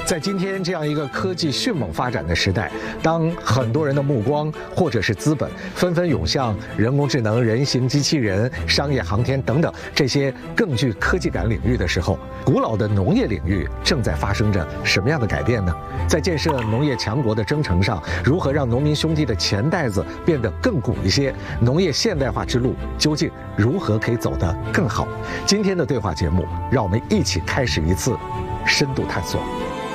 在今天这样一个科技迅猛发展的时代，当很多人的目光或者是资本纷纷涌向人工智能、人形机器人、商业航天等等这些更具科技感领域的时候，古老的农业领域正在发生着什么样的改变呢？在建设农业强国的征程上，如何让农民兄弟的钱袋子变得更鼓一些？农业现代化之路究竟如何可以走得更好？今天的对话节目，让我们一起开始一次深度探索。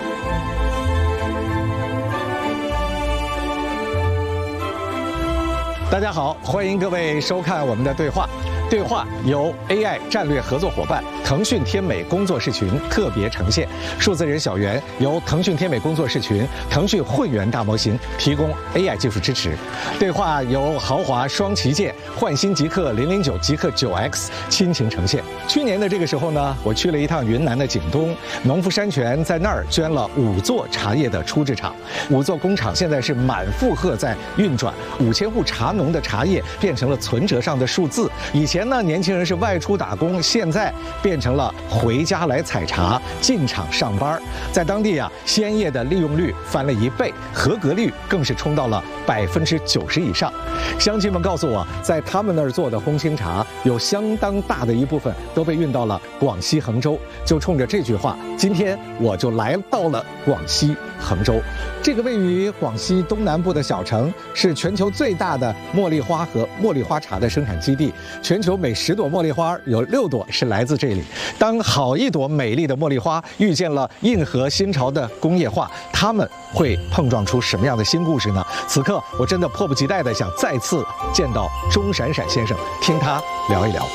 大家好，欢迎各位收看我们的对话。对话由 AI 战略合作伙伴腾讯天美工作室群特别呈现，数字人小圆由腾讯天美工作室群、腾讯混元大模型提供 AI 技术支持。对话由豪华双旗舰焕新极客009、极客9X亲情呈现。去年的这个时候呢，我去了一趟云南的景东，农夫山泉在那儿捐了5座茶叶的初制厂，5座工厂现在是满负荷在运转，5000户茶农的茶叶变成了存折上的数字。以前呢，年轻人是外出打工，现在变成了回家来采茶，进厂上班。在当地啊，鲜叶的利用率翻了1倍，合格率更是冲到了90%以上。乡亲们告诉我，在他们那儿做的烘青茶，有相当大的一部分都被运到了广西衡州。就冲着这句话，今天我就来到了广西衡州。这个位于广西东南部的小城，是全球最大的茉莉花和茉莉花茶的生产基地。全球每10朵茉莉花有6朵是来自这里。当好一朵美丽的茉莉花遇见了硬核新潮的工业化，它们会碰撞出什么样的新故事呢？此刻我真的迫不及待地想再次见到钟闪闪先生，听他聊一聊。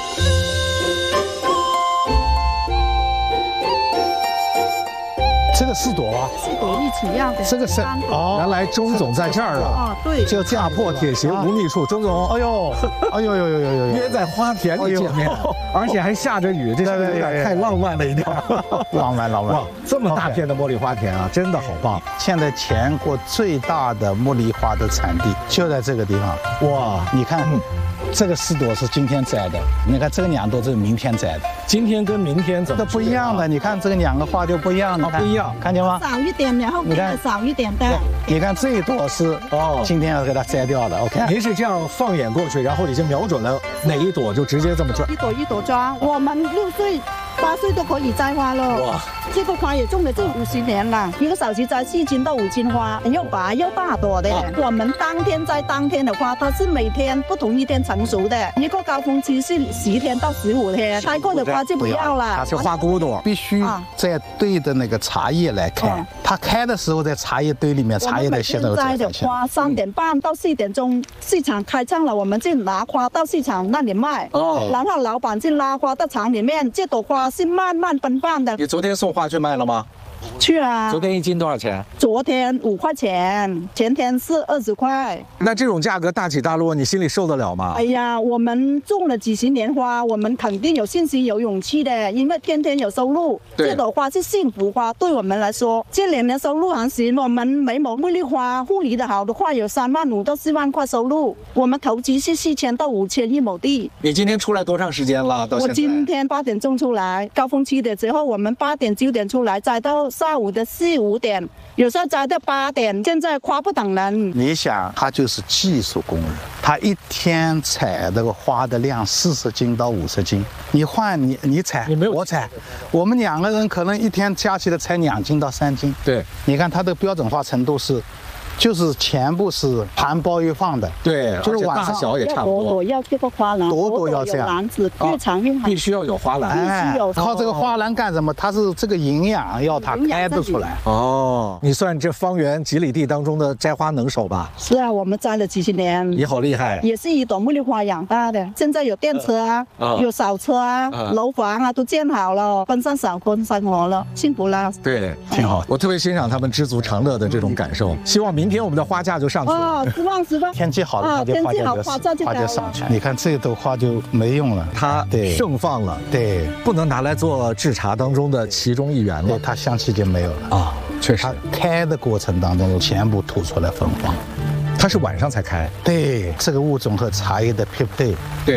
这个是朵啊， 是朵一起要的。 这个是哦，原来钟总在这儿了。 哦，对， 就架破铁鞋无觅处。钟总， 哎呦，哎呦呦呦呦呦， 约在花田里见面，而且还下着雨，这是有点太浪漫了一点。 浪漫浪漫。哇， 这么大片的茉莉花田啊，真的好棒！ 现在全国最大的茉莉花的产地就在这个地方。哇，你看。这个4朵是今天摘的，你看这个2朵是明天摘的。 今天跟明天怎么不一样的？你看这个2个花就不一样， 不一样， 看见吗？ 少一点，然后你看少一点的。 你看这一朵是今天要给它摘掉的。OK， 您是这样放眼过去，然后已经瞄准了哪一朵就直接这么抓？ 一朵一朵抓。我们6岁、8岁都可以摘花了。哇，这个花也种了这50年了，一个小时摘4斤到5斤花，又白又大朵的。我们当天摘当天的花，它是每天不同一天成熟的，一个高峰期是10天到15天，摘过的花就不要了。 它是花骨朵， 必须在对的那个茶叶来开。它开的时候在茶叶堆里面，茶叶的线都摘的花3点半到4点钟市场开唱了，我们就拿花到市场那里卖。然后老板就拉花到厂里面，这朵花是慢慢奔放的。 你昨天送花去卖了吗？ 去啊！ 昨天1斤多少钱？ 昨天5块钱，前天是20块。 那这种价格大起大落，你心里受得了吗？ 哎呀，我们种了几10年花，我们肯定有信心、有勇气的，因为天天有收入。这朵花是幸福花，对我们来说，这2年收入还行。我们每亩茉莉花护理的好的话，有3万5到4万块收入。我们投资是4000到5000一亩地。 你今天出来多长时间了？到现在？ 我今天8点钟出来，高峰期的时候我们8点9点出来，摘到下午的4、5点，有时候摘到8点。现在花不等人。 你想，他就是技术工人，他一天采这个花的量40斤到50斤。你换你采，我采，我们2个人可能一天加起来才2斤到3斤。 对， 你看它的标准化程度是。就是全部是含苞欲放的， 对，就是大小也差不多。 我要这个花篮， 朵要这样， 篮子越长越好， 必须要有花篮。 哎，靠这个花篮干什么？它是这个营养要它开得出来。 哦，你算这方圆几里地当中的摘花能手吧？ 是啊，我们摘了几10年。 你好厉害！ 也是一朵茉莉花养大的。现在有电车啊，有扫车啊，楼房啊都建好了，奔上小婚生活了，幸福了。 对，挺好。我特别欣赏他们知足常乐的这种感受。希望明天我们的花价就上去了。 10万。 天气好了， 天气好，花价就上去。你看这朵花就没用了， 它盛放了， 对， 不能拿来做制茶当中的其中一员了， 它香气就没有了啊。 确实， 它开的过程当中全部吐出来芬芳。 它是晚上才开。 对，这个物种和茶叶的匹配， 对，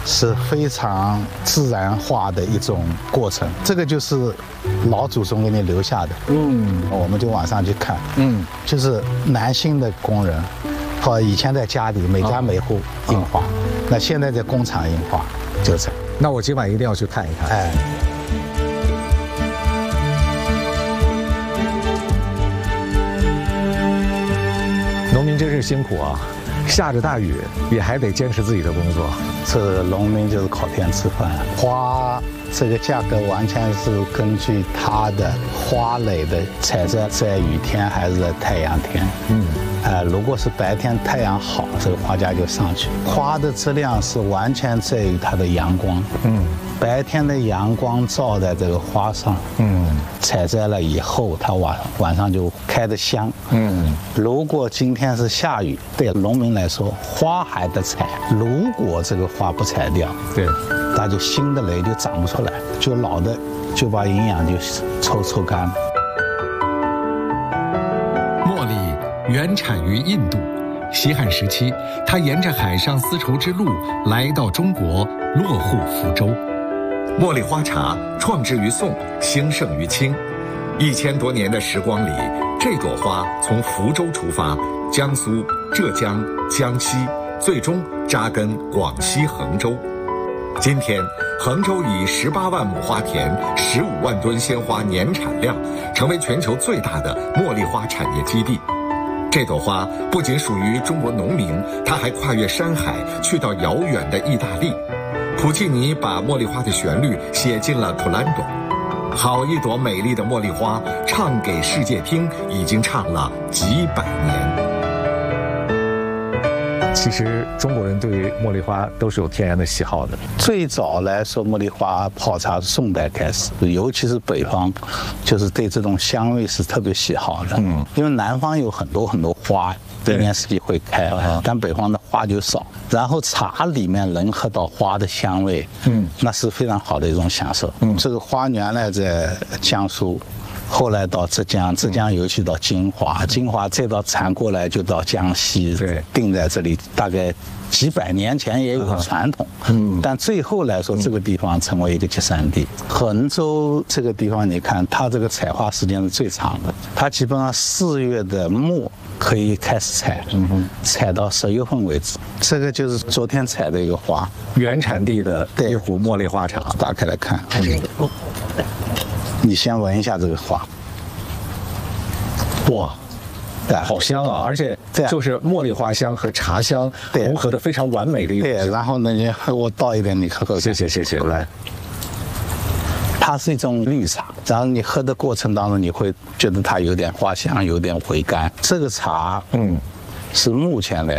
是非常自然化的一种过程。这个就是老祖宗给你留下的。我们就往上去看。就是男性的工人，和以前在家里每家每户印花，那现在在工厂印花，就这样。 那我今晚一定要去看一看。 哎。 农民真是辛苦啊，下着大雨也还得坚持自己的工作。 这农民就是靠天吃饭。花这个价格完全是根据它的花蕾的采摘在雨天还是在太阳天。如果是白天太阳好，这个花价就上去。花的质量是完全在于它的阳光。白天的阳光照在这个花上，采摘了以后，它晚上就开得香。如果今天是下雨，对农民来说，花还得采。如果这个花不采掉， 对， 它就新的蕾就长不出来，就老的就把营养就抽干了。 茉莉原产于印度，西汉时期，它沿着海上丝绸之路来到中国，落户福州。茉莉花茶创制于宋，兴盛于清。1000多年的时光里，这朵花从福州出发，江苏、浙江、江西，最终扎根广西衡州。今天，衡州以18万亩花田、15万吨鲜花年产量，成为全球最大的茉莉花产业基地。这朵花不仅属于中国农民，它还跨越山海，去到遥远的意大利。普契尼把茉莉花的旋律写进了普兰多。好一朵美丽的茉莉花，唱给世界听，已经唱了几百年。其实中国人对茉莉花都是有天然的喜好的。 最早来说，茉莉花泡茶是宋代开始，尤其是北方，就是对这种香味是特别喜好的。因为南方有很多花，一年四季会开，但北方的花就少。然后茶里面能喝到花的香味，那是非常好的一种享受。这个花原来在江苏。后来到浙江，浙江尤其到金华，金华再到传过来就到江西，定在这里，大概几百年前也有传统。但最后来说，这个地方成为一个集散地。衡州这个地方，你看它这个采花时间是最长的，它基本上4月的末可以开始采，采到10月份为止。这个就是昨天采的一个花， 原产地的一壶茉莉花茶。 打开来看。你先闻一下这个花， 哇，好香啊！而且就是茉莉花香和茶香融合的非常完美的一种。 对，然后呢，我倒一点，你喝。 谢谢，来。 它是一种绿茶，然后你喝的过程当中，你会觉得它有点花香，有点回甘。这个茶，是目前来